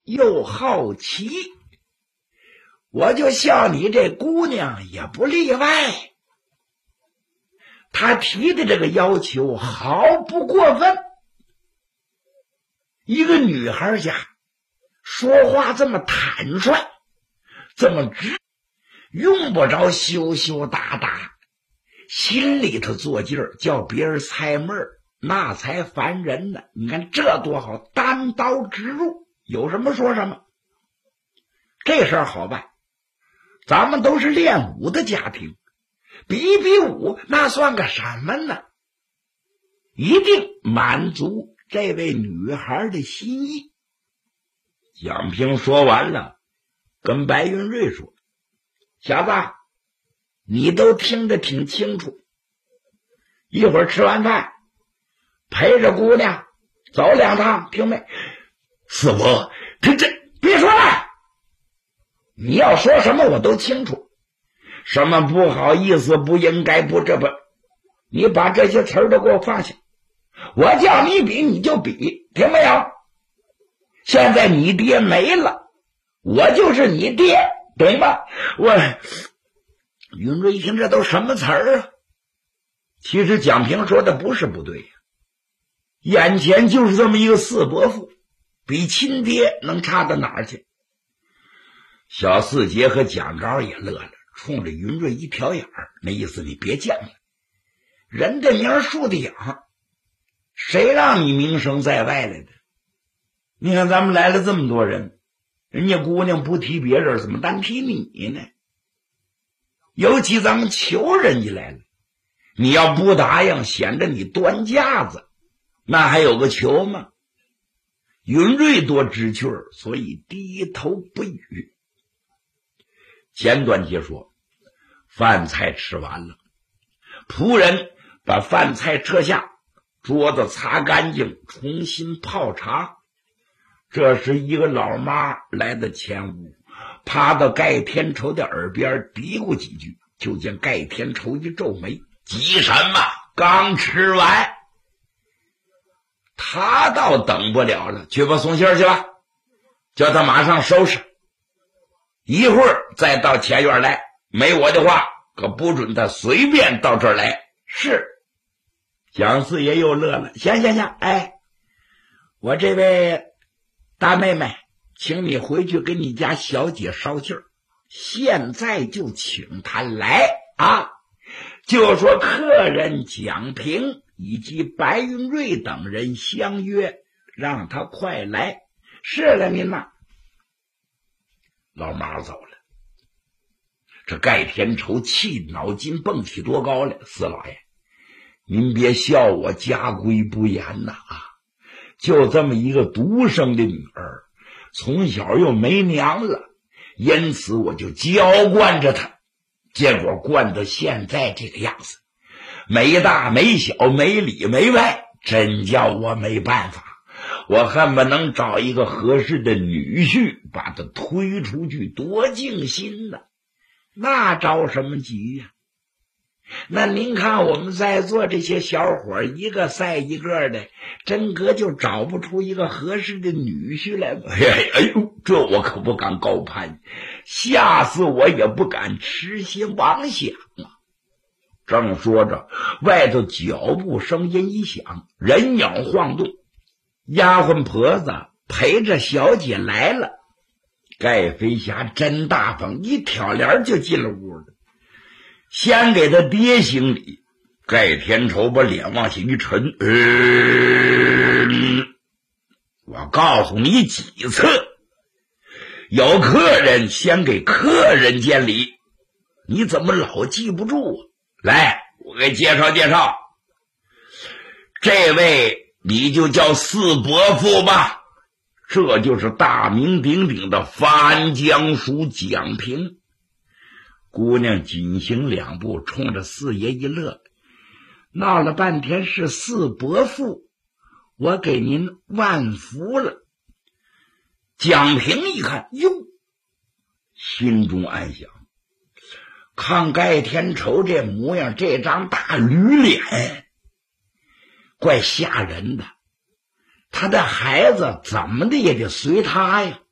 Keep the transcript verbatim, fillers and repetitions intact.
又好奇，我就笑你这姑娘也不例外。她提的这个要求毫不过分，一个女孩家说话这么坦率，这么直，用不着羞羞答答，心里头做劲儿，叫别人猜闷儿，那才烦人呢。你看这多好，单刀直入，有什么说什么。这事儿好办，咱们都是练武的家庭，比比武那算个什么呢？一定满足这位女孩的心意。蒋平说完了，跟白云瑞说：小子，你都听得挺清楚，一会儿吃完饭陪着姑娘走两趟，听没？师傅，这这别说了，你要说什么我都清楚，什么不好意思，不应该，不这不，你把这些词儿都给我放下。我叫你比你就比，听没有？现在你爹没了，我就是你爹，懂吗？我云瑞一听这都什么词儿啊？其实蒋平说的不是不对呀，眼前就是这么一个四伯父，比亲爹能差到哪儿去？小四杰和蒋昭也乐了，冲着云瑞一瞟眼儿，那意思你别犟了，人的名树的养，谁让你名声在外来的？你看咱们来了这么多人，人家姑娘不提别人，怎么单提你呢？尤其咱们求人家来了，你要不答应，显得你端架子，那还有个求吗？云瑞多知趣儿，所以低头不语。简短截说，饭菜吃完了，仆人把饭菜撤下，桌子擦干净，重新泡茶。这时一个老妈来到前屋，趴到盖天仇的耳边嘀咕几句，就见盖天仇一皱眉：急什么？刚吃完。他倒等不了了，去吧，送信儿去吧，叫他马上收拾，一会儿再到前院来，没我的话可不准他随便到这儿来。是。蒋四爷又乐了：行行行，哎，我这位大妹妹，请你回去跟你家小姐捎信儿，现在就请她来啊！就说客人蒋平以及白云瑞等人相约，让他快来。是了，您呐。老妈走了。这盖天仇气脑筋蹦起多高来，四老爷，您别笑我家规不严呐啊！就这么一个独生的女儿，从小又没娘了，因此我就娇惯着她，结果惯到现在这个样子，没大没小，没里没外，真叫我没办法。我恨不能找一个合适的女婿把她推出去，多尽心呢。那着什么急呀？那您看我们在座这些小伙一个赛一个的，真哥就找不出一个合适的女婿来吗？哎呦，这我可不敢高攀，吓死我也不敢痴心妄想啊！正说着，外头脚步声音一响，人影晃动，丫鬟婆子陪着小姐来了。盖飞侠真大方，一挑帘就进了屋了，先给他爹行礼。盖天仇把脸往下一沉，呃，我告诉你几次，有客人先给客人见礼，你怎么老记不住啊？来，我给介绍介绍，这位你就叫四伯父吧，这就是大名鼎鼎的翻江叔蒋平。姑娘紧行两步，冲着四爷一乐，闹了半天是四伯父，我给您万福了。蒋平一看，哟，心中暗想，看盖天仇这模样，这张大驴脸怪吓人的，他的孩子怎么的也得随他呀。